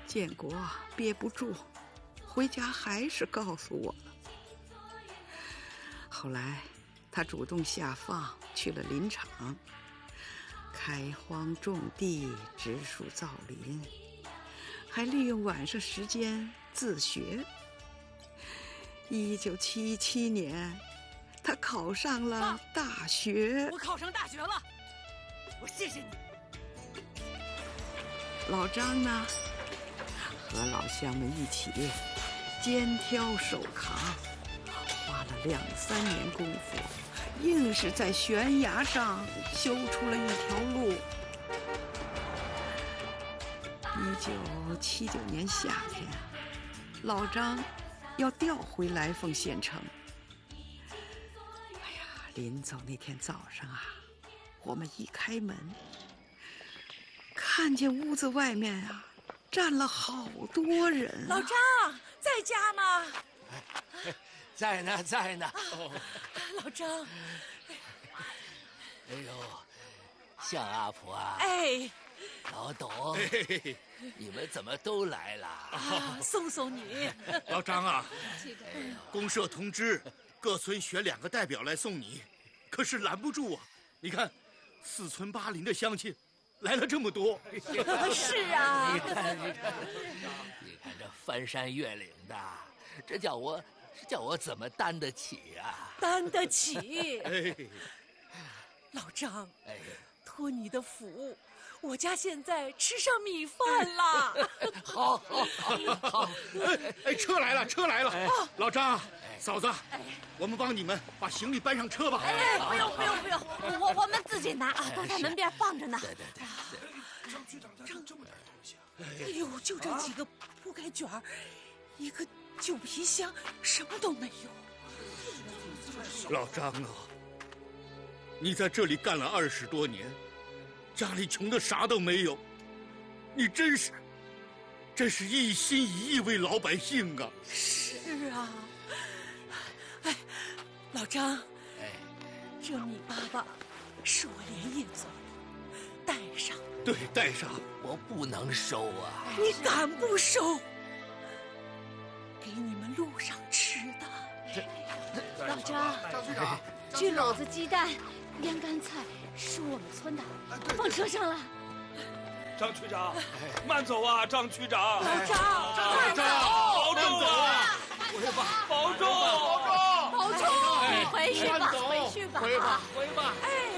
建国憋不住，回家还是告诉我了。后来他主动下放去了林场，开荒种地，植树造林，还利用晚上时间自学。1977年，他考上了大学。 我考上大学了，我谢谢你。 老张呢，和老乡们一起肩挑手扛，花了2、3年功夫，硬是在悬崖上修出了一条路。1979年夏天，老张要调回来凤县城。哎呀，临走那天早上啊，我们一开门，看见屋子外面啊站了好多人。 老张在家吗？ 在呢，在呢。 老张， 哎呦，向阿婆啊！ 哎， 老董，你们怎么都来了？ 送送你。 老张啊，公社通知各村选2个代表来送你，可是拦不住啊！你看，4村8邻的乡亲来了这么多。 是啊， 你看这翻山越岭的，这叫我怎么担得起啊？ 担得起。 哎， 老张， 哎， 托你的福，我家现在吃上米饭了。 好。 哎，车来了，车来了！老张，嫂子，我们帮你们把行李搬上车吧。 哎，不用，我们自己拿啊，都在门边放着呢。 对。 张区长这么点东西啊！ 哎呦，就这几个铺盖卷儿，一个旧皮箱，什么都没有。 老张啊，你在这里干了20多年，家里穷的啥都没有，你真是一心一意为老百姓啊！ 是啊，哎，老张，这米粑粑是我连夜做的，带上。 对，带上。 我不能收啊！ 你敢不收？给你们路上吃的。 老张，这篓子鸡蛋、腌干菜是我们村的，放车上了。 张区长，慢走啊，张区长。 老张， 保重啊！保重！ 保重！你回去吧，回吧。 回吧。 哎。